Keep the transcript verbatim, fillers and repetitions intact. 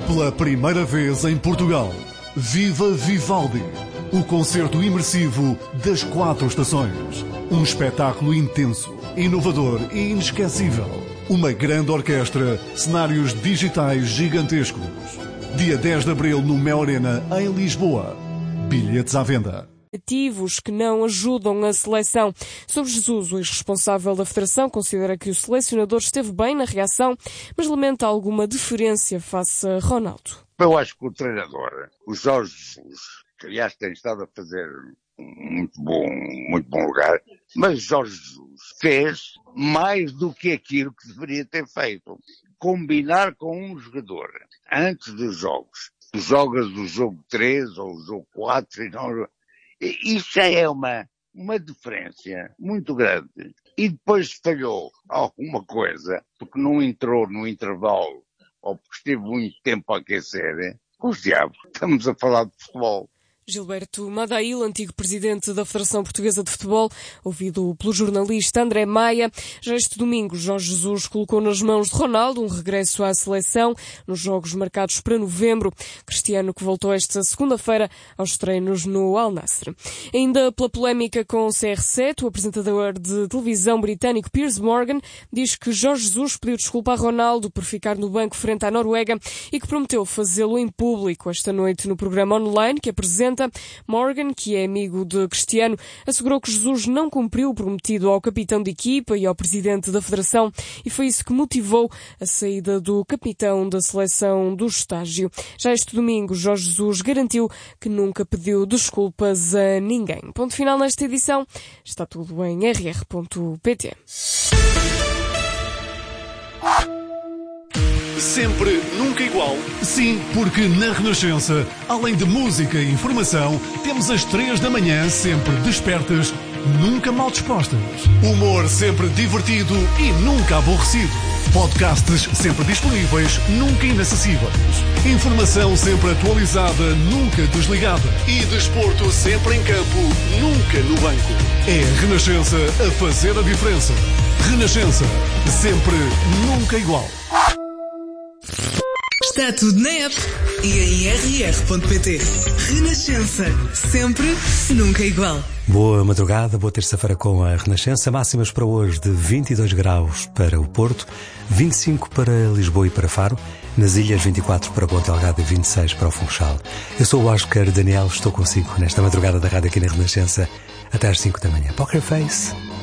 Pela primeira vez em Portugal, Viva Vivaldi, o concerto imersivo das quatro estações. Um espetáculo intenso, inovador e inesquecível. Uma grande orquestra, cenários digitais gigantescos. Dia dez de abril no Mel Arena, em Lisboa. Bilhetes à venda. Ativos que não ajudam a seleção. Sobre Jesus, o ex-responsável da Federação considera que o selecionador esteve bem na reação, mas lamenta alguma deferência face a Ronaldo. Eu acho que o treinador, o Jorge Jesus, que aliás tem estado a fazer um muito bom, muito bom lugar, mas Jorge Jesus fez mais do que aquilo que deveria ter feito. Combinar com um jogador antes dos jogos. Tu jogas o jogo três ou o jogo quatro e não... Isso já é uma, uma diferença muito grande. E depois falhou alguma coisa, porque não entrou no intervalo, ou porque esteve muito tempo a aquecer. Os diabos, estamos a falar de futebol. Gilberto Madail, antigo presidente da Federação Portuguesa de Futebol, ouvido pelo jornalista André Maia. Já este domingo, Jorge Jesus colocou nas mãos de Ronaldo um regresso à seleção nos jogos marcados para novembro. Cristiano, que voltou esta segunda-feira aos treinos no Al Nassr. Ainda pela polémica com o C R sete, o apresentador de televisão britânico Piers Morgan diz que Jorge Jesus pediu desculpa a Ronaldo por ficar no banco frente à Noruega e que prometeu fazê-lo em público esta noite no programa online que apresenta. Morgan, que é amigo de Cristiano, assegurou que Jesus não cumpriu o prometido ao capitão de equipa e ao presidente da Federação e foi isso que motivou a saída do capitão da seleção do estágio. Já este domingo, Jorge Jesus garantiu que nunca pediu desculpas a ninguém. Ponto final nesta edição. Está tudo em r r ponto p t. Sempre, nunca igual? Sim, porque na Renascença, além de música e informação, temos às três da manhã sempre despertas, nunca mal dispostas. Humor sempre divertido e nunca aborrecido. Podcasts sempre disponíveis, nunca inacessíveis. Informação sempre atualizada, nunca desligada. E desporto sempre em campo, nunca no banco. É a Renascença a fazer a diferença. Renascença, sempre, nunca igual. Está tudo na app e em r r ponto p t. Renascença. Sempre, nunca igual. Boa madrugada, boa terça-feira com a Renascença. Máximas para hoje de vinte e dois graus para o Porto, vinte e cinco para Lisboa e para Faro, nas ilhas vinte e quatro para Ponta Delgada e vinte e seis para o Funchal. Eu sou o Oscar Daniel, estou consigo nesta madrugada da rádio aqui na Renascença até às cinco da manhã. Poker Face.